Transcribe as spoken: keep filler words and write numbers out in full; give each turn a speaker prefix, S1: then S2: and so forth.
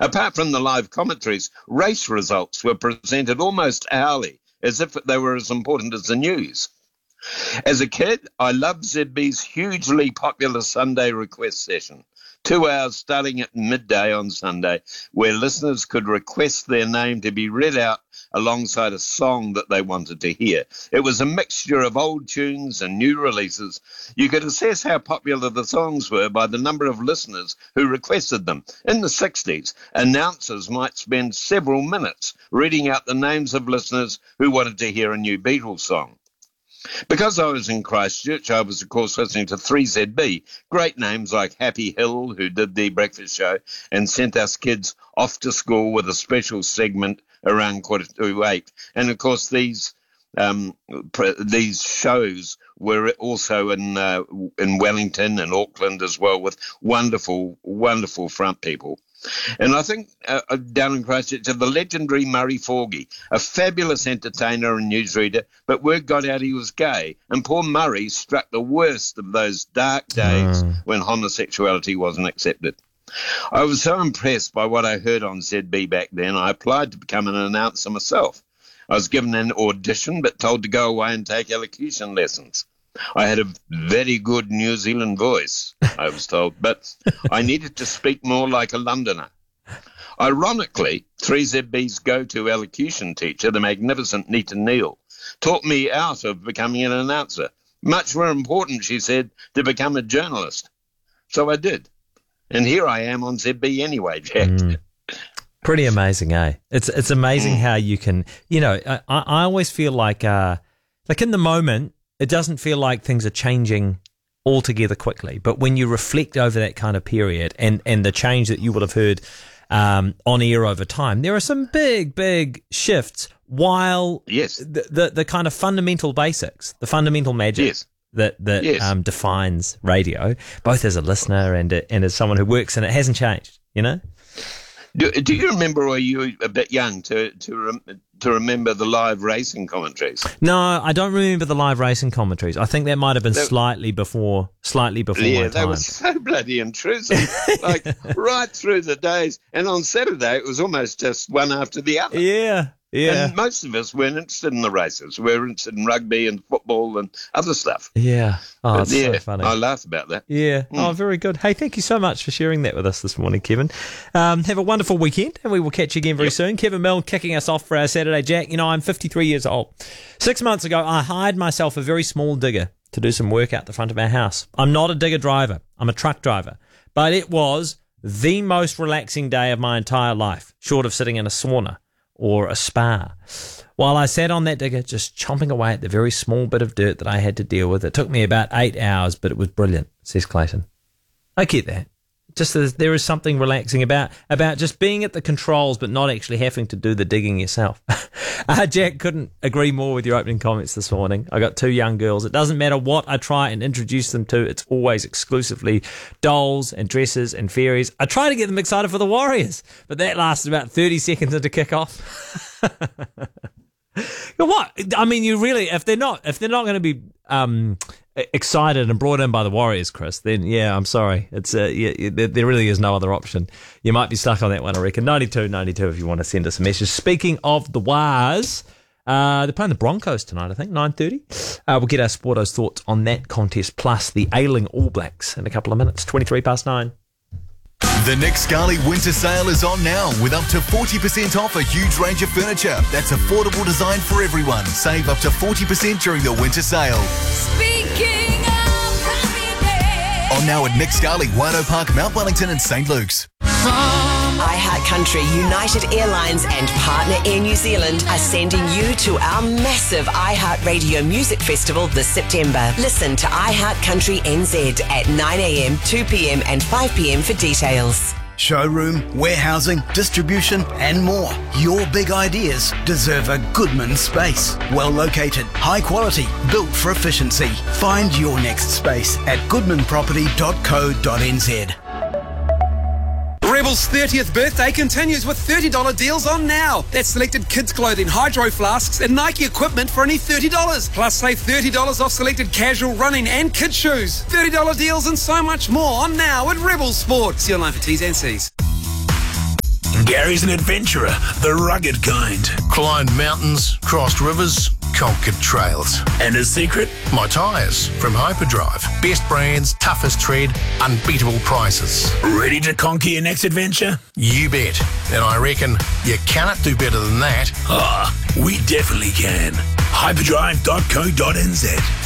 S1: Apart from the live commentaries, race results were presented almost hourly, as if they were as important as the news. As a kid, I loved Z B's hugely popular Sunday request session, two hours starting at midday on Sunday, where listeners could request their name to be read out alongside a song that they wanted to hear. It was a mixture of old tunes and new releases. You could assess how popular the songs were by the number of listeners who requested them. In the sixties, announcers might spend several minutes reading out the names of listeners who wanted to hear a new Beatles song. Because I was in Christchurch, I was, of course, listening to three Z B. Great names like Happy Hill, who did the breakfast show and sent us kids off to school with a special segment around quarter to eight. And, of course, these um, pre- these shows were also in uh, in Wellington and Auckland as well, with wonderful, wonderful front people. And I think uh, down in Christchurch, the legendary Murray Forgie, a fabulous entertainer and newsreader, but word got out he was gay. And poor Murray struck the worst of those dark days mm. when homosexuality wasn't accepted. I was so impressed by what I heard on Z B back then, I applied to become an announcer myself. I was given an audition, but told to go away and take elocution lessons. I had a very good New Zealand voice, I was told, but I needed to speak more like a Londoner. Ironically, three Z B's go-to elocution teacher, the magnificent Nita Neal, taught me out of becoming an announcer. Much more important, she said, to become a journalist. So I did. And here I am on Z B anyway, Jack. Mm.
S2: Pretty amazing, eh? It's it's amazing mm. how you can, you know, I, I always feel like, uh, like in the moment, it doesn't feel like things are changing altogether quickly. But when you reflect over that kind of period and, and the change that you would have heard um, on air over time, there are some big, big shifts while
S1: yes.
S2: the, the, the kind of fundamental basics, the fundamental magic
S1: yes.
S2: that, that
S1: yes.
S2: um, defines radio, both as a listener and, and as someone who works in it, hasn't changed, you know?
S1: Do, do you remember, or are you a bit young to to rem, to remember the live racing commentaries?
S2: No, I don't remember the live racing commentaries. I think that might have been they, slightly before, slightly before
S1: yeah,
S2: my time.
S1: Yeah, they were so bloody intrusive, like right through the days. And on Saturday, it was almost just one after the other.
S2: Yeah, yeah.
S1: And most of us weren't interested in the races. We were interested in rugby and football and other stuff.
S2: Yeah. Oh,
S1: but
S2: it's
S1: yeah,
S2: so funny.
S1: I laugh about that.
S2: Yeah.
S1: Mm.
S2: Oh, very good. Hey, thank you so much for sharing that with us this morning, Kevin. Um, have a wonderful weekend, and we will catch you again very yep. soon. Kevin Milne kicking us off for our Saturday, Jack. You know, I'm fifty-three years old. Six months ago, I hired myself a very small digger to do some work out the front of our house. I'm not a digger driver. I'm a truck driver. But it was the most relaxing day of my entire life, short of sitting in a sauna or a spa. While I sat on that digger, just chomping away at the very small bit of dirt that I had to deal with. It took me about eight hours, but it was brilliant, says Clayton. I get that. Just as there is something relaxing about about just being at the controls, but not actually having to do the digging yourself. uh, Jack, couldn't agree more with your opening comments this morning. I got two young girls. It doesn't matter what I try and introduce them to. It's always exclusively dolls and dresses and fairies. I try to get them excited for the Warriors, but that lasted about thirty seconds into kick-off. What? I mean, you really, if they're not, if they're not going to be um, excited and brought in by the Warriors, Chris, then yeah, I'm sorry. It's uh, yeah, there really is no other option. You might be stuck on that one, I reckon. ninety-two ninety-two if you want to send us a message. Speaking of the Wars, uh, they're playing the Broncos tonight, I think, nine thirty. Uh, we'll get our Sporto's thoughts on that contest, plus the ailing All Blacks in a couple of minutes. twenty-three past nine.
S3: The Nick Scully winter sale is on now with up to forty percent off a huge range of furniture that's affordable design for everyone. Save up to forty percent during the winter sale.
S4: Speaking of happiness.
S3: On now at Nick Scully, Wino Park, Mount Wellington and Saint Luke's.
S5: iHeart Country, United Airlines and partner Air New Zealand are sending you to our massive iHeart Radio Music Festival this September. Listen to iHeart Country N Z at nine a.m, two p.m. and five p.m. for details.
S6: Showroom, warehousing, distribution and more. Your big ideas deserve a Goodman space. Well located, high quality, built for efficiency. Find your next space at goodman property dot co dot n z.
S7: Rebel's thirtieth birthday continues with thirty dollars deals on now. That's selected kids' clothing, hydro flasks and Nike equipment for only thirty dollars. Plus save thirty dollars off selected casual, running and kids' shoes. thirty dollars deals and so much more on now at Rebel Sport. See online for T's and C's.
S8: Gary's an adventurer, the rugged kind.
S9: Climbed mountains, crossed rivers, conquered trails.
S8: And his secret?
S9: My tyres from Hyperdrive. Best brands, toughest tread, unbeatable prices.
S8: Ready to conquer your next adventure?
S9: You bet. And I reckon you cannot do better than that.
S8: Ah, we definitely can. hyperdrive dot co dot n z